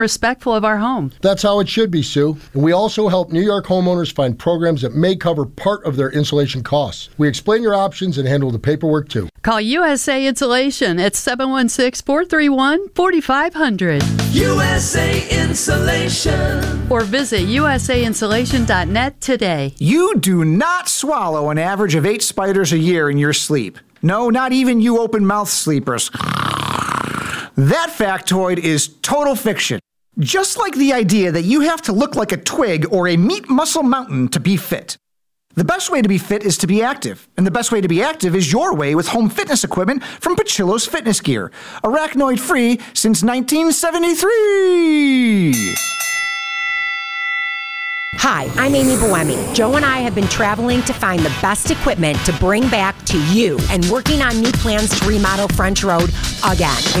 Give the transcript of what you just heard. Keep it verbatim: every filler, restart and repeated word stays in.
respectful of our home. That's how it should be, Sue. And we also help New York homeowners find programs that may cover part of their insulation costs. We explain your options and handle the paperwork, too. Call U S A Insulation at seven one six, four three one, four five zero zero. U S A Insulation. Or visit U S A insulation dot net today. You do not swallow an average of eight spiders a year in your sleep. No, not even you open-mouth sleepers. That factoid is total fiction. Just like the idea that you have to look like a twig or a meat muscle mountain to be fit. The best way to be fit is to be active, and the best way to be active is your way with home fitness equipment from Pachillos Fitness Gear. Arachnoid-free since nineteen seventy-three! Hi, I'm Amy Boemi. Joe and I have been traveling to find the best equipment to bring back to you and working on new plans to remodel French Road again.